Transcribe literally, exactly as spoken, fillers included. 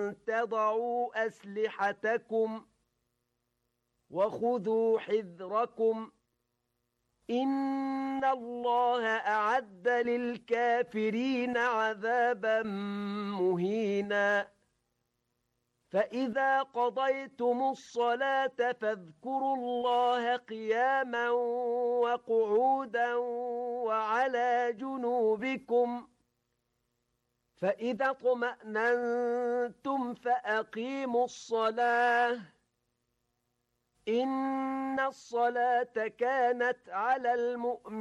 تضعوا أسلحتكم وخذوا حذركم إن الله أعد للكافرين عذابا مهينا فإذا قضيتم الصلاة فاذكروا الله قياما وقعودا وعلى جنوبكم فإذا اطمأننتم فأقيموا الصلاة إن الصلاة كانت على المؤمنين